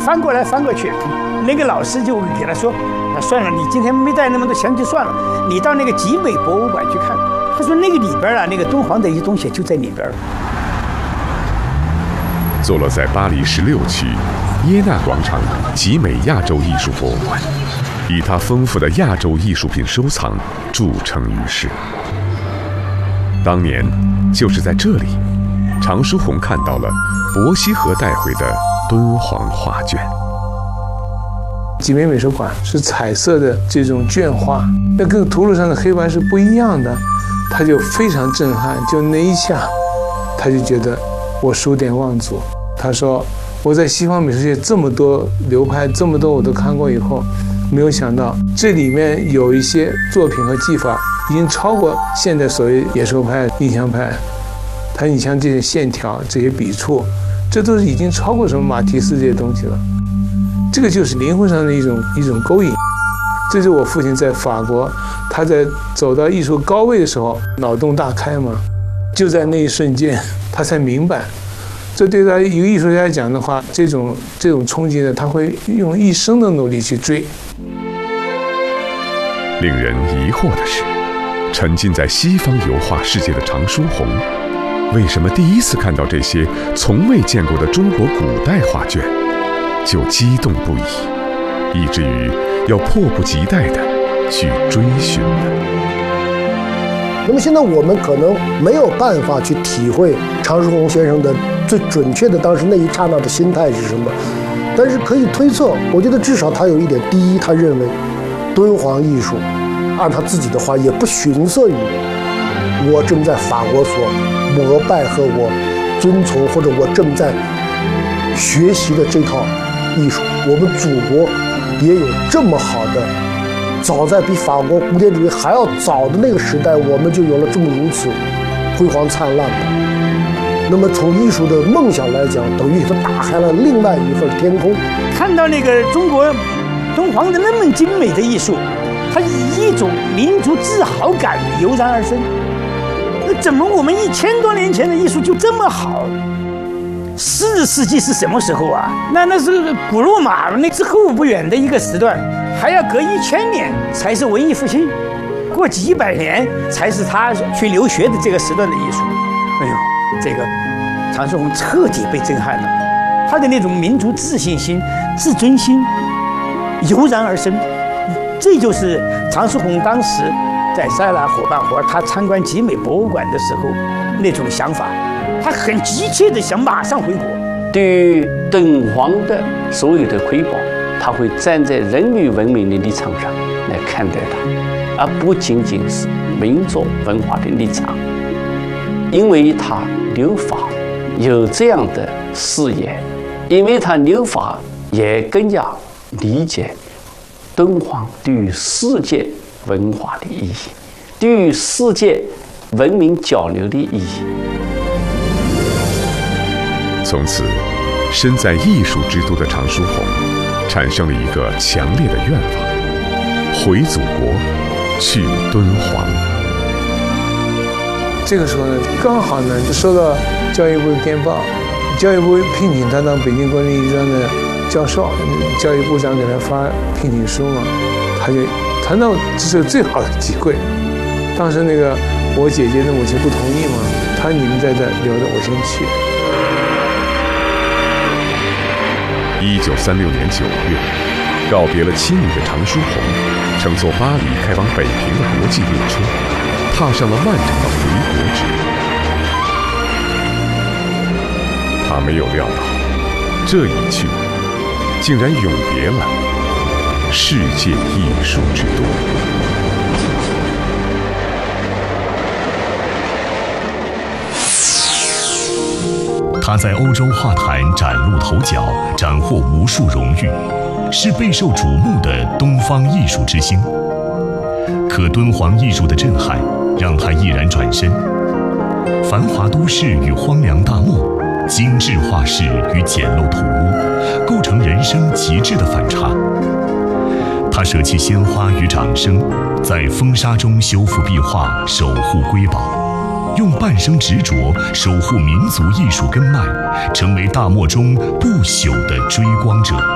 翻过来翻过去。那个老师就给他说：“算了，你今天没带那么多钱就算了，你到那个集美博物馆去看。”他说：“那个里边啊，那个敦煌的一些东西就在里边。” 坐落在巴黎16区耶纳广场集美亚洲艺术博物馆，以它丰富的亚洲艺术品收藏著称于世。当年就是在这里，常书鸿看到了伯希和带回的敦煌画卷。 集美美术馆是彩色的这种卷画，那跟图录上的黑白是不一样的，他就非常震撼。就那一下，他就觉得我数典忘祖。他说我在西方美术界这么多流派，这么多我都看过以后，没有想到这里面有一些作品和技法已经超过现在所谓野兽派、印象派。你像这些线条、这些笔触，这都是已经超过什么马蒂斯这些东西了。这个就是灵魂上的一种勾引。这是我父亲在法国，他在走到艺术高位的时候脑洞大开嘛，就在那一瞬间他才明白，这对他一个艺术家来讲的话，这种冲击呢，他会用一生的努力去追。 令人疑惑的是，沉浸在西方油画世界的常书鸿，为什么第一次看到这些从未见过的中国古代画卷就激动不已，以至于要迫不及待地去追寻呢？ 那么现在我们可能没有办法去体会常书鸿先生的最准确的当时那一刹那的心态是什么，但是可以推测，我觉得至少他有一点：第一，他认为敦煌艺术按他自己的话也不逊色于我正在法国所膜拜和我遵从或者我正在学习的这套艺术。我们祖国也有这么好的，早在比法国古典主义还要早的那个时代，我们就有了这么如此辉煌灿烂的。那么从艺术的梦想来讲，等于它打开了另外一份天空。 看到那个中国敦煌的那么精美的艺术，它以一种民族自豪感油然而生。那怎么我们1000多年前的艺术就这么好？40世纪是什么时候啊？那是古罗马那之后不远的一个时段，还要隔1000年才是文艺复兴，过几百年才是他去留学的这个时段的艺术。哎呦，这个常书鸿彻底被震撼了，他的那种民族自信心、自尊心油然而生。这就是常书鸿当时在塞拉伙伴活，他参观集美博物馆的时候那种想法。他很急切地想马上回国。 对于敦煌的所有的瑰宝，他会站在人类文明的立场上来看待它，而不仅仅是民族文化的立场。因为他留法有这样的视野，因为他留法也更加理解敦煌对于世界文化的意义，对于世界文明交流的意义。 从此，身在艺术之都的常书鸿产生了一个强烈的愿望：回祖国，去敦煌。 这个时候呢，刚好呢就收到教育部的电报，教育部聘请他当北京国立艺术专的教授，教育部长给他发聘请书嘛，他那这是最好的机会。当时那个我姐姐的母亲不同意嘛，他说你们在这留着，我先去。 1936年9月，告别了妻女的常书鸿，乘坐巴黎开往北平的国际列车，踏上了漫长的回国之路。他没有料到，这一去，竟然永别了世界艺术之都。 他在欧洲画坛崭露头角，斩获无数荣誉，是备受瞩目的东方艺术之星。可敦煌艺术的震撼让他毅然转身，繁华都市与荒凉大漠，精致画室与简陋土屋，构成人生极致的反差。他舍弃鲜花与掌声，在风沙中修复壁画，守护瑰宝。用半生执着守护民族艺术根脉，成为大漠中不朽的追光者。